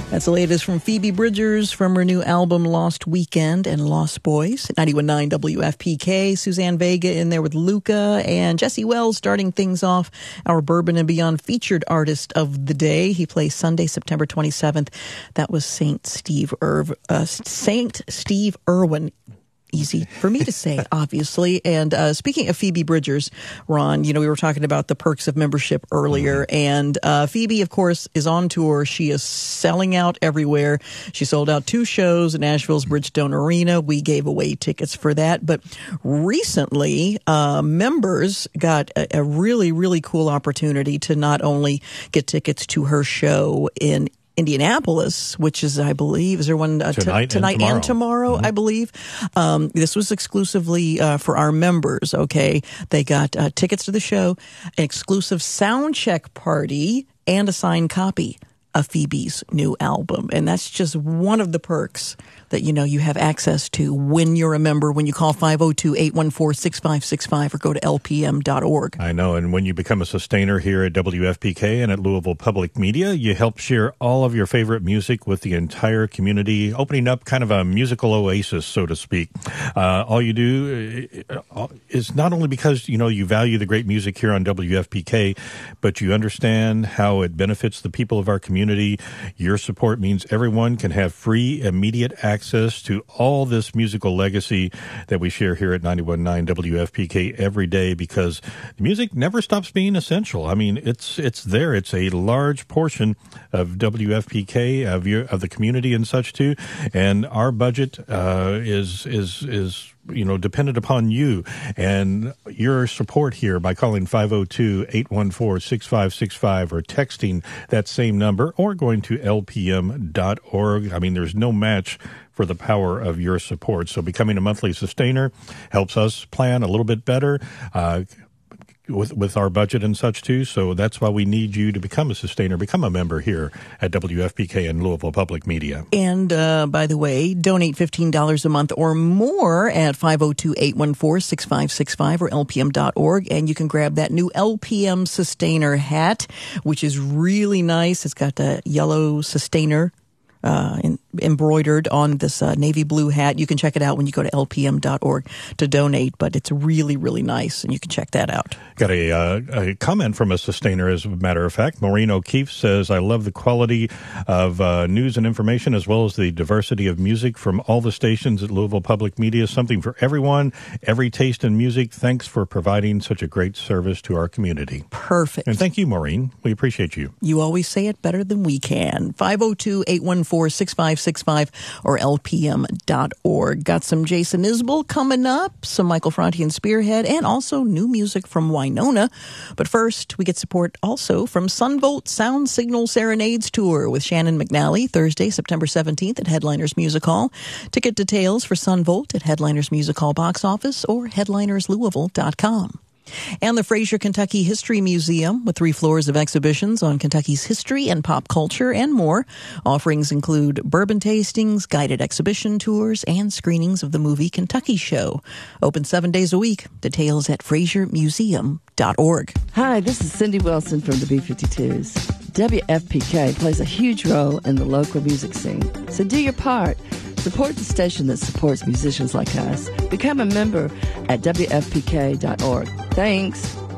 That's the latest from Phoebe Bridgers from her new album Lost Weekend and Lost Boys. 91.9 WFPK, Suzanne Vega in there with Luca, and Jesse Wells starting things off, our Bourbon and Beyond featured artist of the day. He plays Sunday, September 27th. That was Saint Steve Irwin. Easy for me to say, obviously. And speaking of Phoebe Bridgers, Ron, we were talking about the perks of membership earlier. And Phoebe, of course, is on tour. She is selling out everywhere. She sold out 2 shows at Nashville's Bridgestone Arena. We gave away tickets for that. But recently, members got a really, really cool opportunity to not only get tickets to her show in Indianapolis, which is, I believe, is there one tonight and tomorrow, I believe. This was exclusively for our members, okay? They got tickets to the show, an exclusive sound check party, and a signed copy of Phoebe's new album. And that's just one of the perks that, you have access to when you're a member, when you call 502-814-6565 or go to lpm.org. I know. And when you become a sustainer here at WFPK and at Louisville Public Media, you help share all of your favorite music with the entire community, opening up kind of a musical oasis, so to speak. All you do is not only because, you value the great music here on WFPK, but you understand how it benefits the people of our community. Your support means everyone can have free, immediate access to all this musical legacy that we share here at 91.9 WFPK every day, because the music never stops being essential. I mean, it's there. It's a large portion of WFPK, of the community and such too. And our budget is dependent upon you and your support here by calling 502-814-6565 or texting that same number or going to lpm.org. I mean, there's no match for the power of your support. So becoming a monthly sustainer helps us plan a little bit better with our budget and such too. So that's why we need you to become a sustainer, become a member here at WFPK and Louisville Public Media. And by the way, donate $15 a month or more at 502-814-6565 or lpm.org. And you can grab that new LPM Sustainer hat, which is really nice. It's got the yellow sustainer embroidered on this navy blue hat. You can check it out when you go to lpm.org to donate, but it's really, really nice, and you can check that out. Got a comment from a sustainer, as a matter of fact. Maureen O'Keefe says, I love the quality of news and information as well as the diversity of music from all the stations at Louisville Public Media. Something for everyone, every taste in music. Thanks for providing such a great service to our community. Perfect. And thank you, Maureen. We appreciate you. You always say it better than we can. 502-814-6565 or lpm.org. Got some Jason Isbell coming up, some Michael Franti and Spearhead, and also new music from Winona. But first, we get support also from Sunvolt Sound Signal Serenades Tour with Shannon McNally, Thursday, September 17th at Headliners Music Hall. Ticket details for Sunvolt at Headliners Music Hall box office or headlinerslouisville.com. And the Fraser Kentucky History Museum with 3 floors of exhibitions on Kentucky's history and pop culture and more. Offerings include bourbon tastings, guided exhibition tours, and screenings of the movie Kentucky Show. Open 7 days a week. Details at FraserMuseum.org. Hi, this is Cindy Wilson from the B-52s. WFPK plays a huge role in the local music scene, so do your part. Support the station that supports musicians like us. Become a member at WFPK.org. Thanks.